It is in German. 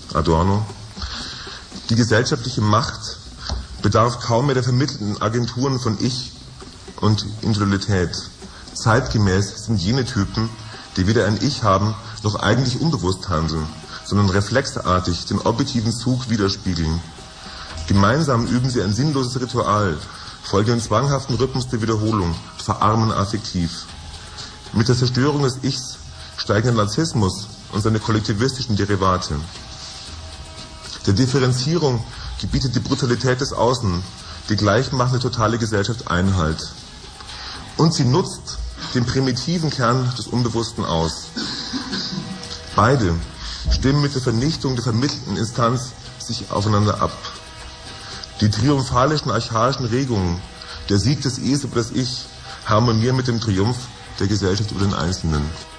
Adorno. Die gesellschaftliche Macht bedarf kaum mehr der vermittelnden Agenturen von Ich und Individualität. Zeitgemäß sind jene Typen, die weder ein Ich haben, noch eigentlich unbewusst handeln, sondern reflexartig den objektiven Zug widerspiegeln. Gemeinsam üben sie ein sinnloses Ritual, folgen dem zwanghaften Rhythmus der Wiederholung, verarmen affektiv. Mit der Zerstörung des Ichs steigen der Narzissmus und seine kollektivistischen Derivate. Der Differenzierung gebietet die Brutalität des Außen, die gleichmachende totale Gesellschaft Einhalt. Und sie nutzt den primitiven Kern des Unbewussten aus. Beide stimmen mit der Vernichtung der vermittelten Instanz sich aufeinander ab. Die triumphalischen archaischen Regungen, der Sieg des Es über das Ich, harmonieren mit dem Triumph der Gesellschaft über den Einzelnen.